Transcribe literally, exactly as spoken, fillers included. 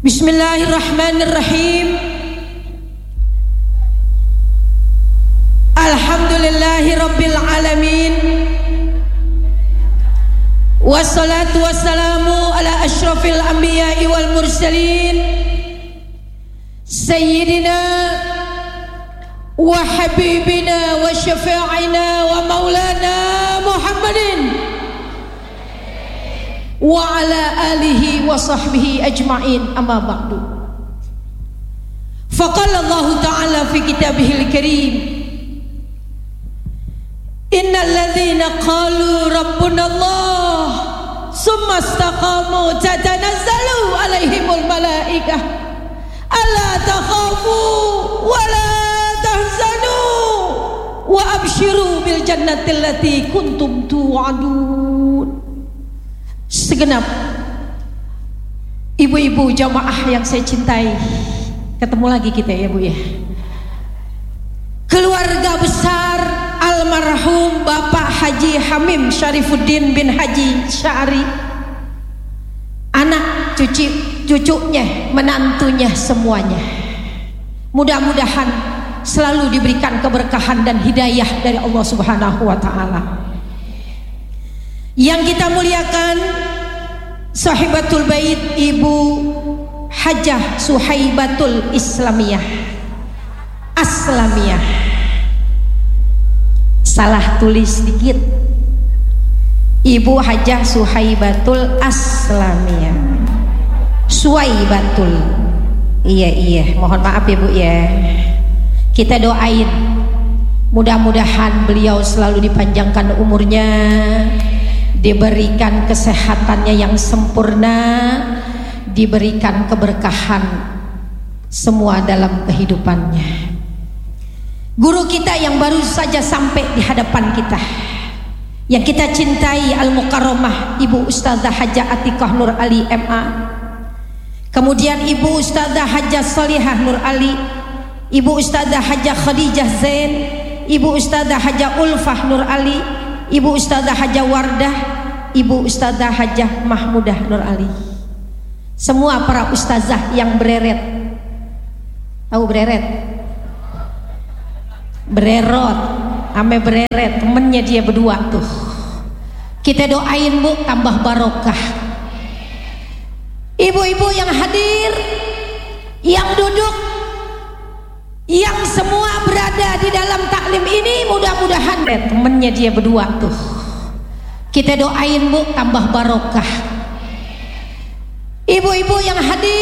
Bismillahirrahmanirrahim. Alhamdulillahi rabbil alamin. Wassalatu wassalamu ala asyrafil anbiya'i wal mursalin Sayyidina wa habibina wa syafi'ina wa maulana Muhammadin wa ala alihi wa sahbihi ajma'in, amma ba'du. Faqala Allah ta'ala fi kitabihil karim, innal ladzina qalu rabbuna Allah summa istaqamu tatanazzalu alaihimul malaikah alla takhafu wa la tahzanu wa abshiru bil jannati allati kuntum tu'adun. Segenap ibu-ibu jamaah yang saya cintai, ketemu lagi kita ya Bu ya. Keluarga besar almarhum Bapak Haji Hamim Syarifuddin bin Haji Syari, anak cucu cucunya, menantunya, semuanya, mudah-mudahan selalu diberikan keberkahan dan hidayah dari Allah Subhanahu wa ta'ala. Yang kita muliakan Sahibatul Bait Ibu Hajah Suhaibatul Islamiyah Aslamiyah, salah tulis sedikit, Ibu Hajah Suhaibatul Aslamiyah Suhaibatul, iya iya mohon maaf ya Bu ya. Kita doain mudah-mudahan beliau selalu dipanjangkan umurnya, diberikan kesehatannya yang sempurna, diberikan keberkahan semua dalam kehidupannya. Guru kita yang baru saja sampai di hadapan kita, yang kita cintai, Al-Mukarramah Ibu Ustazah Hajah Atikah Nur Ali M A, kemudian Ibu Ustazah Hajah Salihah Nur Ali, Ibu Ustazah Hajah Khadijah Zain, Ibu Ustazah Hajah Ulfah Nur Ali, Ibu Ustazah Hajah Wardah, Ibu Ustazah Hajah Mahmudah Nur Ali, semua para ustazah yang bereret, tahu bereret? Bererot, ame bereret, temennya dia berdua tuh. Kita doain Bu, tambah barokah. Ibu-ibu yang hadir, yang duduk, yang semua berada di dalam taklim ini, mudah-mudahan temennya dia berdua tuh. Kita doain Bu, tambah barokah. Ibu-ibu yang hadir,